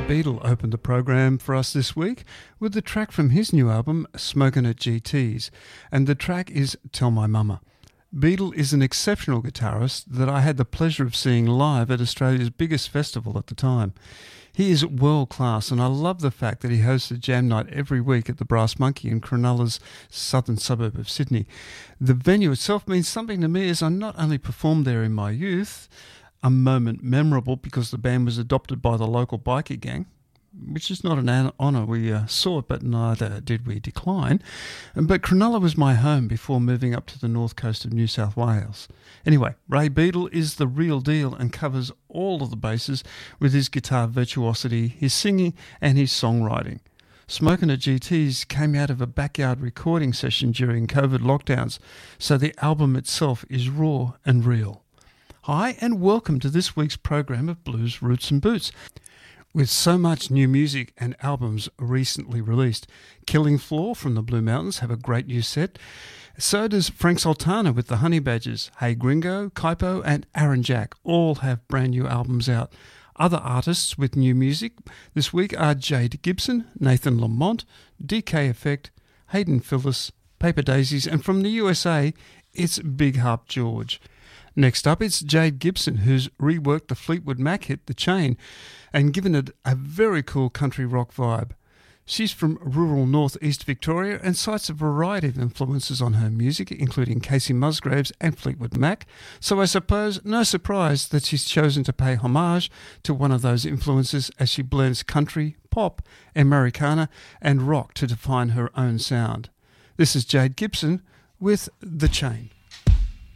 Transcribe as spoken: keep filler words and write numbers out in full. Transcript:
Beadle opened the program for us this week with the track from his new album, Smokin' at G T's, and the track is Tell My Mama. Beadle is an exceptional guitarist that I had the pleasure of seeing live at Australia's biggest festival at the time. He is world class, and I love the fact that he hosts a jam night every week at the Brass Monkey in Cronulla's southern suburb of Sydney. The venue itself means something to me as I not only performed there in my youth, a moment memorable because the band was adopted by the local bikie gang, which is not an honour we uh, sought, but neither did we decline. But Cronulla was my home before moving up to the north coast of New South Wales. Anyway, Ray Beadle is the real deal and covers all of the bases with his guitar virtuosity, his singing and his songwriting. Smokin' at G T's came out of a backyard recording session during COVID lockdowns, so the album itself is raw and real. Hi and welcome to this week's program of Blues, Roots and Boots. With so much new music and albums recently released, Killing Floor from the Blue Mountains have a great new set. So does Frank Sultana with the Honey Badgers. Hey Gringo, Kaipo and Aaron Jack all have brand new albums out. Other artists with new music this week are Jade Gibson, Nathan Lamont, D K Effect, Hayden Phillis, Paper Daisies, and from the U S A, it's Big Harp George. Next up, it's Jade Gibson, who's reworked the Fleetwood Mac hit The Chain and given it a very cool country rock vibe. She's from rural northeast Victoria and cites a variety of influences on her music, including Casey Musgraves and Fleetwood Mac, so I suppose no surprise that she's chosen to pay homage to one of those influences as she blends country, pop, Americana and rock to define her own sound. This is Jade Gibson with The Chain.